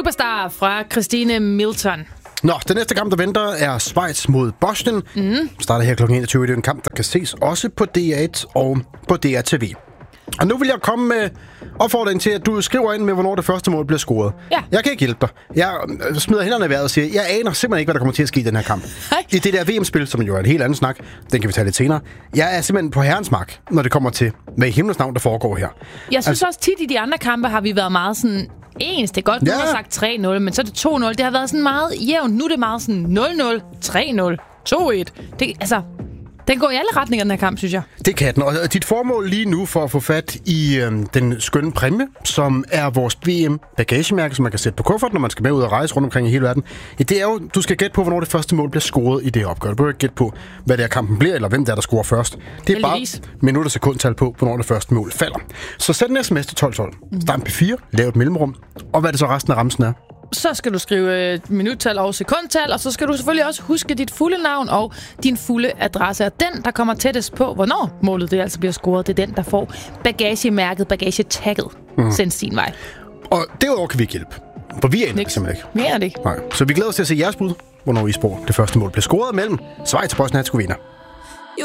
Superstar fra Christine Milton. Nå, den næste kamp, der venter, er Schweiz mod Bosnien. Starter her kl. 21. Det er en kamp, der kan ses også på DR1 og på DRTV. Og nu vil jeg komme med opfordringen til, at du skriver ind med, hvornår det første mål bliver scoret. Ja. Jeg kan ikke hjælpe dig. Jeg smider hænderne i vejret og siger, jeg aner simpelthen ikke, hvad der kommer til at ske i den her kamp. Hej. I det der VM-spil, som jo er en helt anden snak, den kan vi tage lidt senere. Jeg er simpelthen på herrens mark, når det kommer til, hvad i himlens navn, der foregår her. Jeg synes også tit i de andre kampe har vi været meget sådan ens. Det er godt, nu har sagt 3-0, men så er det 2-0. Det har været sådan meget jævnt. Nu er det meget sådan 0-0, 3-0, 2-1. Den går i alle retninger, den her kamp, synes jeg. Det kan den. Og dit formål lige nu for at få fat i den skønne præmie, som er vores VM-bagagemærke, som man kan sætte på kuffert, når man skal med ud og rejse rundt omkring i hele verden, det er jo, du skal gætte på, hvornår det første mål bliver scoret i det opgør. Du behøver ikke gætte på, hvad det er kampen bliver, eller hvem der scorer først. Det er bare minut og sekundtal på, hvornår det første mål falder. Så sæt en sms til 1212. Start en P4, lav et mellemrum, og hvad er det så resten af ramsen er? Så skal du skrive minuttal og sekundtal, og så skal du selvfølgelig også huske dit fulde navn og din fulde adresse. Og den, der kommer tættest på, hvornår målet det altså bliver scoret, det er den, der får bagagemærket, bagagetagget sendt sin vej. Og derudover kan vi ikke hjælpe, for vi aner det simpelthen ikke. Vi aner det ikke. Nej. Så vi glæder os til at se jeres bud, hvornår I spor det første mål bliver scoret mellem Schweiz og Bosnien-Hercegovina.